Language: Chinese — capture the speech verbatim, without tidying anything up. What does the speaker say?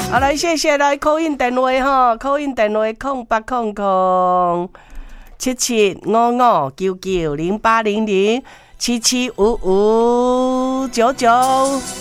好来，谢谢来call in电话哈，call in电话空八空空七七五五九九零八零零七七五五九九。